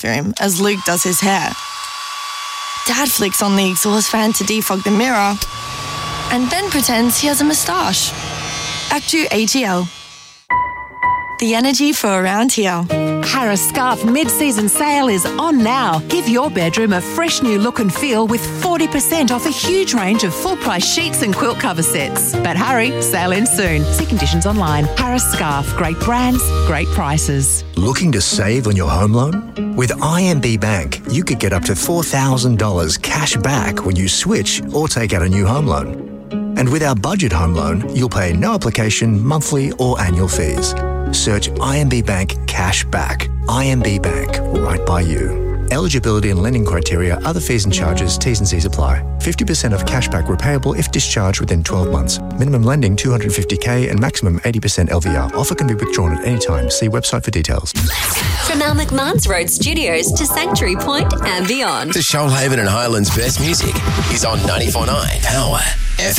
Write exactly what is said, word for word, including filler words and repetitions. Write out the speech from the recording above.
bathroom as Luke does his hair. Dad flicks on the exhaust fan to defog the mirror and then pretends he has a moustache. Act two A T L. The energy for around here. Harris Scarf mid-season sale is on now. Give your bedroom a fresh new look and feel with forty percent off a huge range of full-price sheets and quilt cover sets. But hurry, sale ends soon. See conditions online. Harris Scarf. Great brands, great prices. Looking to save on your home loan? With I M B Bank, you could get up to four thousand dollars cash back when you switch or take out a new home loan. And with our budget home loan, you'll pay no application, monthly or annual fees. Search I M B Bank Cash Back. I M B Bank, right by you. Eligibility and lending criteria, other fees and charges, T's and C's apply. fifty percent of cashback repayable if discharged within twelve months. Minimum lending two hundred fifty thousand and maximum eighty percent L V R. Offer can be withdrawn at any time. See website for details. From our McMahon's Road studios to Sanctuary Point and beyond. The Shoalhaven and Highlands best music is on ninety-four point nine Power.